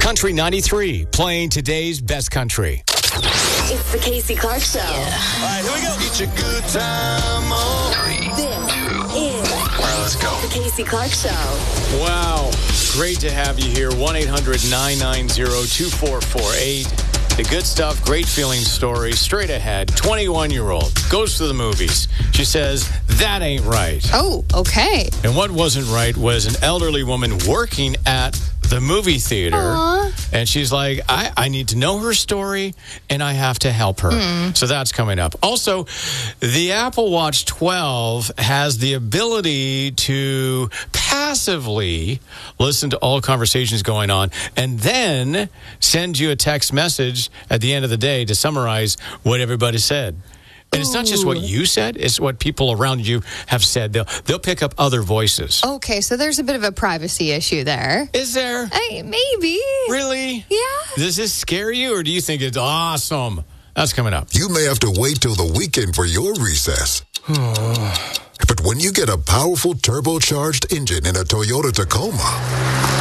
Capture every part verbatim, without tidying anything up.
Country ninety-three, playing today's best country. It's the Casey Clark Show. Yeah. All right, here we go. It's a good time. Oh. Three, this two, is all right, let's go. the Casey Clark Show. Wow. Great to have you here. one eight hundred nine nine zero two four four eight. The good stuff, great feeling story, straight ahead. twenty-one-year-old goes to the movies. She says, that ain't right. Oh, okay. And what wasn't right was an elderly woman working at the movie theater. Aww. And she's like, I, I need to know her story, and I have to help her. Mm. So that's coming up. Also, the Apple Watch twelve has the ability to passively listen to all conversations going on and then send you a text message at the end of the day to summarize what everybody said. And it's not just what you said, it's what people around you have said. They'll they'll pick up other voices. Okay, so there's a bit of a privacy issue there. Is there? I, maybe. Really? Yeah. Does this scare you, or do you think it's awesome? That's coming up. You may have to wait till the weekend for your recess. But when you get a powerful turbocharged engine in a Toyota Tacoma,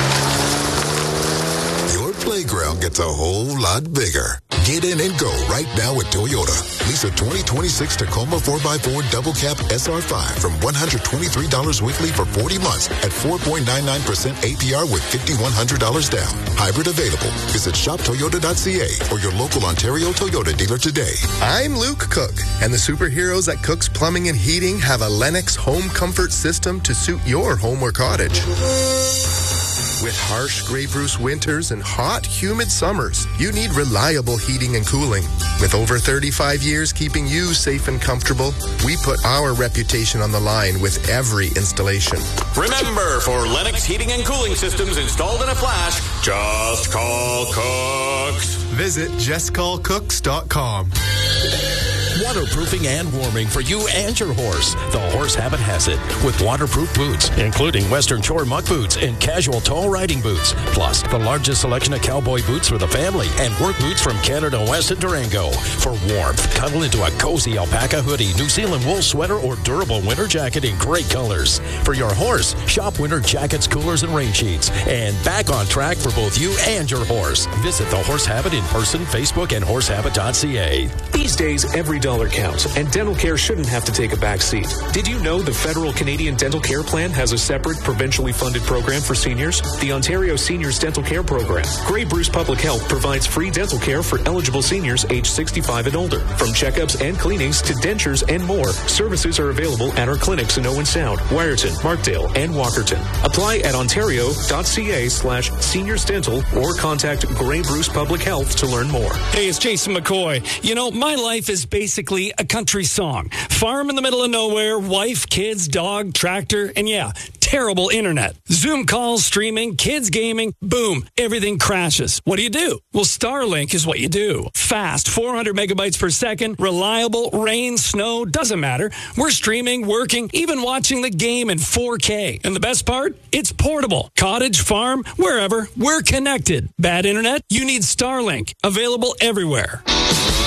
playground gets a whole lot bigger. Get in and go right now at Toyota. Lease a twenty twenty-six Tacoma four by four Double Cab S R five from one hundred twenty-three dollars weekly for forty months at four point nine nine percent A P R with five thousand one hundred dollars down. Hybrid available. Visit shop toyota dot c a or your local Ontario Toyota dealer today. I'm Luke Cook, and the superheroes at Cook's Plumbing and Heating have a Lennox home comfort system to suit your home or cottage. With harsh gray Bruce winters and hot, humid summers, you need reliable heating and cooling. With over thirty-five years keeping you safe and comfortable, we put our reputation on the line with every installation. Remember, for Lennox heating and cooling systems installed in a flash, just call Cooks. Visit just call cooks dot com. Waterproofing and warming for you and your horse. The Horse Habit has it with waterproof boots, including Western Shore muck boots and casual tall riding boots. Plus, the largest selection of cowboy boots for the family and work boots from Canada West and Durango. For warmth, cuddle into a cozy alpaca hoodie, New Zealand wool sweater, or durable winter jacket in great colors. For your horse, shop winter jackets, coolers, and rain sheets. And back on track for both you and your horse. Visit The Horse Habit in person, Facebook, and horse habit dot c a. These days, every dollar counts, and dental care shouldn't have to take a back seat. Did you know the Federal Canadian Dental Care Plan has a separate, provincially funded program for seniors? The Ontario Seniors Dental Care Program. Grey Bruce Public Health provides free dental care for eligible seniors aged sixty-five and older. From checkups and cleanings to dentures and more, services are available at our clinics in Owen Sound, Wyerton, Markdale, and Walkerton. Apply at ontario dot c a slash seniors dental or contact Grey Bruce Public Health to learn more. Hey, it's Jason McCoy. You know, my life is basically a country song. Farm in the middle of nowhere, wife, kids, dog, tractor, and yeah, terrible internet. Zoom calls, streaming, kids gaming, boom, everything crashes. What do you do? Well, Starlink is what you do. Fast, four hundred megabytes per second, reliable, rain, snow, doesn't matter. We're streaming, working, even watching the game in four K. And the best part? It's portable. Cottage, farm, wherever, we're connected. Bad internet? You need Starlink. Available everywhere.